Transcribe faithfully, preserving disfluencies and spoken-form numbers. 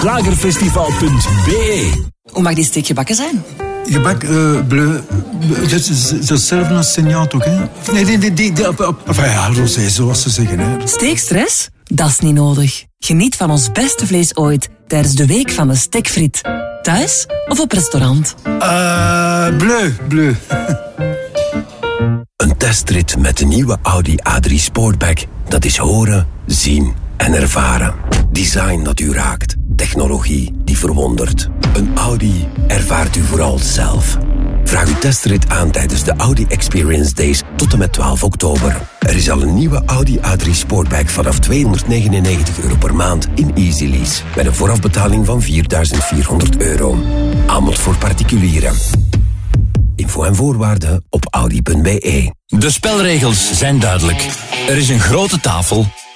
slagerfestival punt b e. Hoe mag die steek gebakken zijn? Gebak, uh, bleu, dat is hetzelfde als Seigneur toch, hè? Nee, die, die, die, die, enfin ja, rosé, zoals ze zeggen, hè. Steekstress? Dat is niet nodig. Geniet van ons beste vlees ooit tijdens de week van de stekfriet. Thuis of op restaurant? Uh, bleu, bleu. Een testrit met de nieuwe Audi A drie Sportback. Dat is horen, zien en ervaren. Design dat u raakt. Technologie die verwondert. Een Audi ervaart u vooral zelf. Vraag uw testrit aan tijdens de Audi Experience Days tot en met twaalf oktober. Er is al een nieuwe Audi A drie Sportback vanaf tweehonderdnegenennegentig euro per maand in Easy Lease. Met een voorafbetaling van vierduizend vierhonderd euro. Aanbod voor particulieren. Info en voorwaarden op audi punt b e. De spelregels zijn duidelijk. Er is een grote tafel